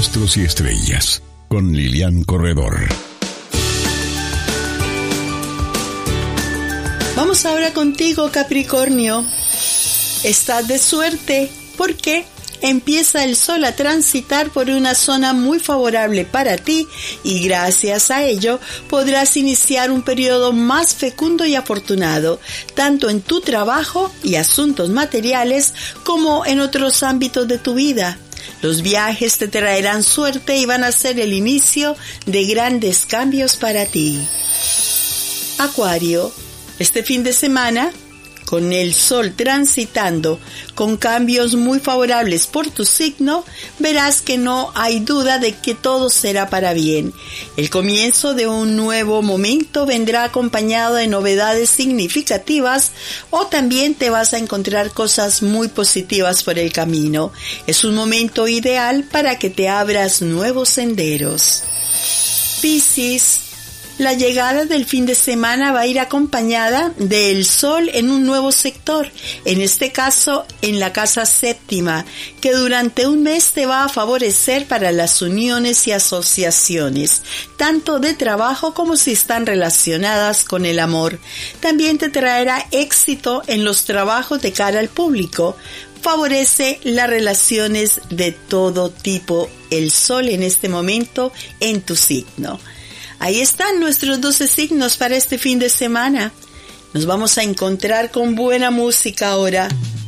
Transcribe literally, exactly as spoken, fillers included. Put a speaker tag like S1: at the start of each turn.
S1: astros y estrellas, con Lilian Corredor.
S2: Vamos ahora contigo, Capricornio. Estás de suerte porque empieza el sol a transitar por una zona muy favorable para ti y gracias a ello podrás iniciar un periodo más fecundo y afortunado, tanto en tu trabajo y asuntos materiales como en otros ámbitos de tu vida. Los viajes te traerán suerte y van a ser el inicio de grandes cambios para ti. Acuario, este fin de semana, con el sol transitando con cambios muy favorables por tu signo, verás que no hay duda de que todo será para bien. El comienzo de un nuevo momento vendrá acompañado de novedades significativas o también te vas a encontrar cosas muy positivas por el camino. Es un momento ideal para que te abras nuevos senderos. Piscis, la llegada del fin de semana va a ir acompañada del sol en un nuevo sector, en este caso en la casa séptima, que durante un mes te va a favorecer para las uniones y asociaciones, tanto de trabajo como si están relacionadas con el amor. También te traerá éxito en los trabajos de cara al público. Favorece las relaciones de todo tipo el sol en este momento en tu signo. Ahí están nuestros doce signos para este fin de semana. Nos vamos a encontrar con buena música ahora.